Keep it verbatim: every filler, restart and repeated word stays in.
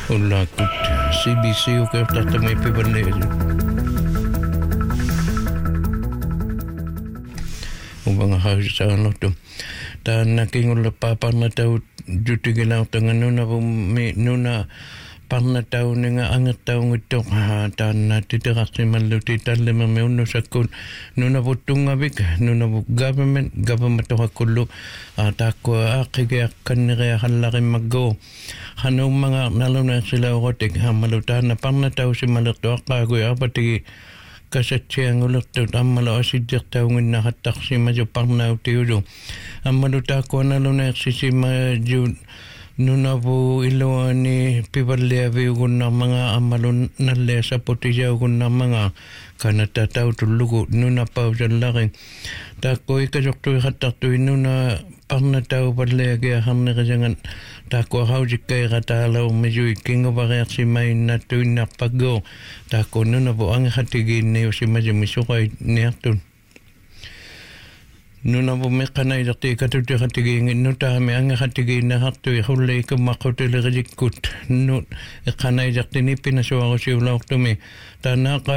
Ulakut C B C o ke tata mai pe bale o banga hau sa no to ta na kingo le papa na tau juti ke na tanga nuna bo me nuna parna tau ninga anga tau ngito ha ta na titira simalu titalle me uno sakun nuna bo tunga bik nuna bo government government to hakulu ta ko akige kanere halare mago hanu mga naluna sila rotek hamalu ta na parna tau simalu to ka go apati kasatsi ang ulot to amalo asidik tau ngina hatak si majo parna utiudo amalu ta ko naluna sisi maju nuna po iluani pibalea viuguna mga amalun nalle sa potija uguna mga kanata tau tulugu nuna pau jalari ta ko ikajoktu hataktu nuna parna tau balea ge hamne jangan ta ko haujike kata lau meju kingo variasi main na tuina pago ta ko nuna po ang hatigi ne si majo misukai neatun nuna po me kanay dati katuti hatigi nuta me ang hatigi na hatu hulay ka makote le rajikut nu kanay dati ni pinaswa ko si ulang to me ta na